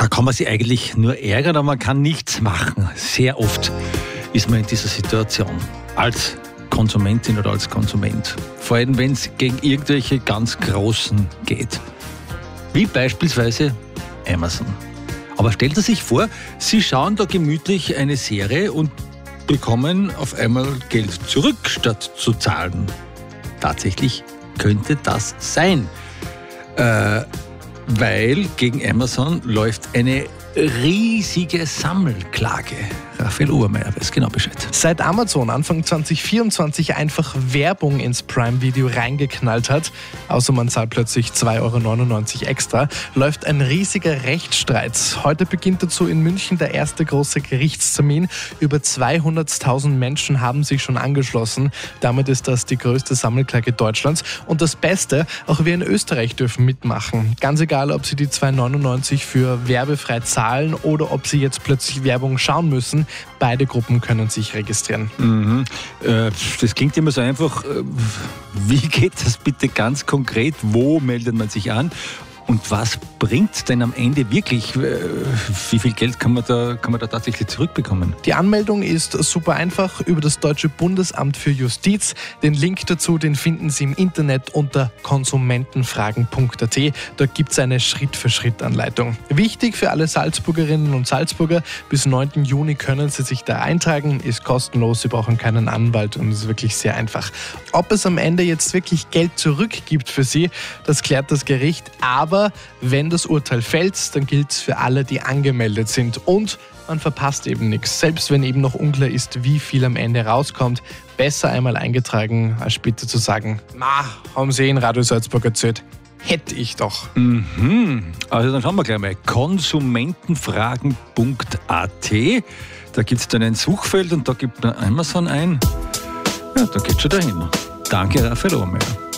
Da kann man sich eigentlich nur ärgern, aber man kann nichts machen. Sehr oft ist man in dieser Situation als Konsumentin oder als Konsument. Vor allem, wenn es gegen irgendwelche ganz Großen geht. Wie beispielsweise Amazon. Aber stellt sich vor, Sie schauen da gemütlich eine Serie und bekommen auf einmal Geld zurück, statt zu zahlen. Tatsächlich könnte das sein. Weil gegen Amazon läuft eine riesige Sammelklage. Raphael Obermeier weiß genau Bescheid. Seit Amazon Anfang 2024 einfach Werbung ins Prime-Video reingeknallt hat, außer man zahlt plötzlich 2,99 € extra, läuft ein riesiger Rechtsstreit. Heute beginnt dazu in München der erste große Gerichtstermin. Über 200.000 Menschen haben sich schon angeschlossen. Damit ist das die größte Sammelklage Deutschlands. Und das Beste, auch wir in Österreich dürfen mitmachen. Ganz egal, ob Sie die 2,99 € für werbefrei zahlen oder ob Sie jetzt plötzlich Werbung schauen müssen. Beide Gruppen können sich registrieren. Das klingt immer so einfach. Wie geht das bitte ganz konkret? Wo meldet man sich an? Und was bringt denn am Ende wirklich? Wie viel Geld kann man da tatsächlich zurückbekommen? Die Anmeldung ist super einfach über das Deutsche Bundesamt für Justiz. Den Link dazu, den finden Sie im Internet unter konsumentenfragen.at. Dort gibt es eine Schritt-für-Schritt-Anleitung. Wichtig für alle Salzburgerinnen und Salzburger, bis 9. Juni können Sie sich da eintragen, ist kostenlos, Sie brauchen keinen Anwalt und ist wirklich sehr einfach. Ob es am Ende jetzt wirklich Geld zurückgibt für Sie, das klärt das Gericht, aber wenn das Urteil fällt, dann gilt es für alle, die angemeldet sind. Und man verpasst eben nichts. Selbst wenn eben noch unklar ist, wie viel am Ende rauskommt, besser einmal eingetragen, als später zu sagen, haben Sie in Radio Salzburg erzählt. Hätte ich doch. Also dann schauen wir gleich mal. Konsumentenfragen.at. Da gibt es dann ein Suchfeld und da gibt man Amazon ein. Ja, da geht schon dahin. Danke, Raphael Obermeier.